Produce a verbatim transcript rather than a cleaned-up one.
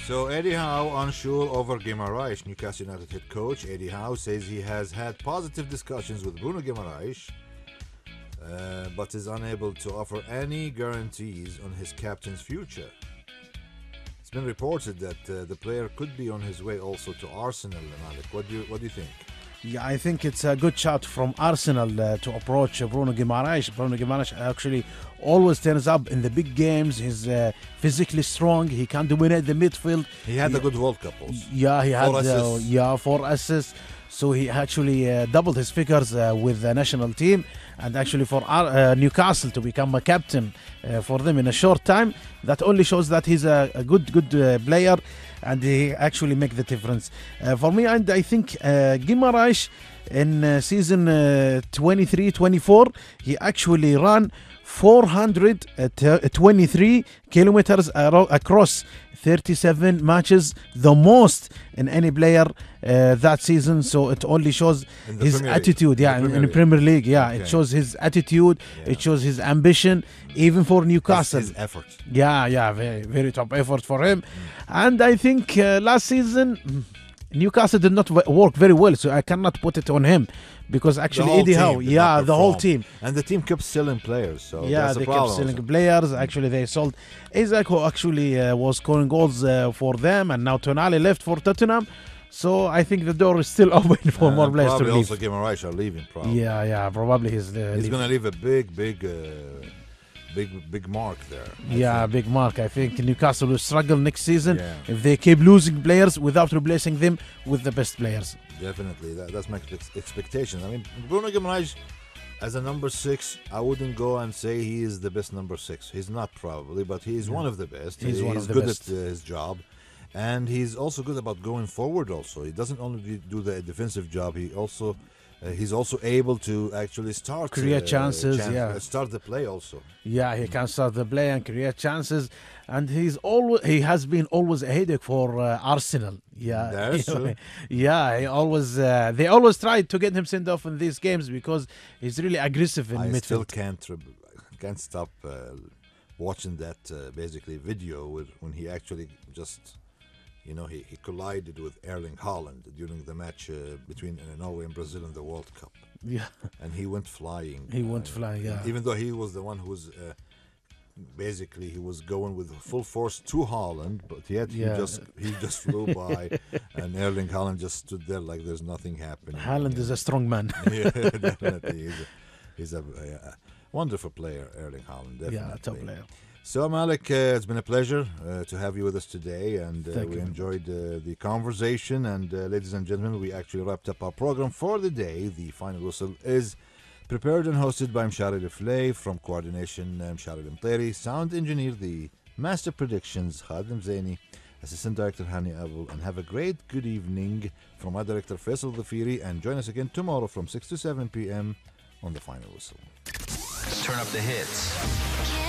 So Eddie Howe unsure over Guimaraes. Newcastle United head coach Eddie Howe says he has had positive discussions with Bruno Guimaraes, uh, but is unable to offer any guarantees on his captain's future. It's been reported that uh, the player could be on his way also to Arsenal. Malik, what do you what do you think? Yeah, I think it's a good shout from Arsenal uh, to approach uh, Bruno Guimaraes. Bruno Guimaraes actually always turns up in the big games. He's uh, physically strong. He can dominate the midfield. He had he, a good World Cup also. Yeah, he had four assists. Uh, yeah four assists. So he actually uh, doubled his figures uh, with the national team, and actually for our, uh, Newcastle to become a captain uh, for them in a short time, that only shows that he's a, a good good uh, player, and he actually make the difference. Uh, for me, and I think uh, Guimaraes in uh, season uh, twenty-three twenty-four, he actually ran four hundred twenty-three kilometers aro- across thirty-seven matches, the most in any player uh, that season. So it only shows his Premier attitude. League. Yeah, in the in, in the Premier League. Yeah, Okay. it shows his attitude. Yeah. It shows his ambition, even for His, Newcastle. his effort. Yeah, yeah, very, very top effort for him. And I think uh, last season, mm, Newcastle did not w- work very well, so I cannot put it on him because actually whole Eddie team Howe, did yeah, not the whole perform. team. And the team kept selling players. So Yeah, that's a they kept problem selling also. players. Actually, they sold Isaac, who actually uh, was scoring goals uh, for them, and now Tonali left for Tottenham. So I think the door is still open for And more players to probably leave. also Guimaraes are leaving. Probably. Yeah, yeah, probably he's the. He's leave- going to leave a big, big, uh, big, big mark there. I Yeah, think. big mark. I think Newcastle will struggle next season Yeah. if they keep losing players without replacing them with the best players. Definitely, that, that's my ex- expectation. I mean, Bruno Guimaraes, as a number six, I wouldn't go and say he is the best number six. He's not probably, but he's one of the best. He's one of the good best. at uh, his job, and he's also good about going forward. Also, he doesn't only do the defensive job. He also uh, he's also able to actually start Create uh, chances, chan- yeah. uh, start the play also. Yeah, he can start the play and create chances, and he's always he has been always a headache for uh, Arsenal. Yeah, That's true. yeah, he always uh, they always try to get him sent off in these games because he's really aggressive in I midfield. still can't re- can't stop uh, watching that uh, basically video with, when he actually just you know he, he collided with Erling Haaland during the match uh, between uh, Norway and Brazil in the World Cup, Yeah, and he went flying. he went uh, flying. Yeah, even though he was the one who was uh, basically he was going with full force to Haaland, but yet he Yeah. just he just flew by, and Erling Haaland just stood there like there's nothing happening. Haaland is a strong man. Yeah, definitely. He's a, he's a, a wonderful player, Erling Haaland. Definitely. Yeah, top player. So, Malik, uh, it's been a pleasure uh, to have you with us today, and uh, Thank we you. enjoyed uh, the conversation. And, uh, ladies and gentlemen, we actually wrapped up our program for the day. The final whistle is prepared and hosted by Mshari Leflay, from coordination, uh, Mshari Mteri, sound engineer, the master predictions, Khadim Zaini, assistant director, Hani Abul, and have a great good evening from my director, Faisal Dhafiri, and join us again tomorrow from six to seven p.m. on the final whistle. Turn up the hits.